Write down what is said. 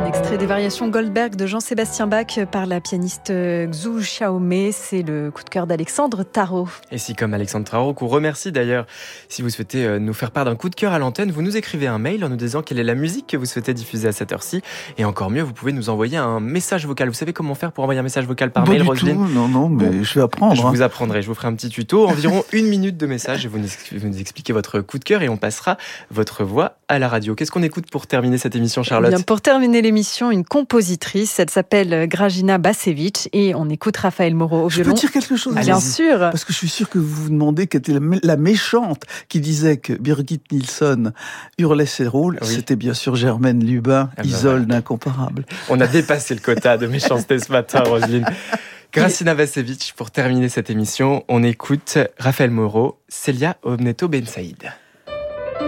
Extrait des variations Goldberg de Jean-Sébastien Bach par la pianiste Xu Xiaomei. C'est le coup de cœur d'Alexandre Tarot. Et si, comme Alexandre Tarot, qu'on remercie d'ailleurs, si vous souhaitez nous faire part d'un coup de cœur à l'antenne, vous nous écrivez un mail en nous disant quelle est la musique que vous souhaitez diffuser à cette heure-ci. Et encore mieux, vous pouvez nous envoyer un message vocal. Vous savez comment faire pour envoyer un message vocal par mail, Roselyne ? Non, mais je vais apprendre. Je vous apprendrai, je vous ferai un petit tuto, environ 1 minute de message, et vous nous expliquez votre coup de cœur et on passera votre voix à la radio. Qu'est-ce qu'on écoute pour terminer cette émission, Charlotte ? Bien, pour terminer l'émission, une compositrice, elle s'appelle Grażyna Bacewicz et on écoute Raphaël Moreau au violon. Je peux dire quelque chose ? Bien sûr. Parce que je suis sûr que vous vous demandez quelle était la méchante qui disait que Birgit Nilsson hurlait ses rôles. Oui. C'était bien sûr Germaine Lubin, Isolde d'incomparable. On a dépassé le quota de méchanceté ce matin, Roselyne. Grażyna Bacewicz, pour terminer cette émission, on écoute Raphaël Moreau, Célia Omneto Ben Saïd.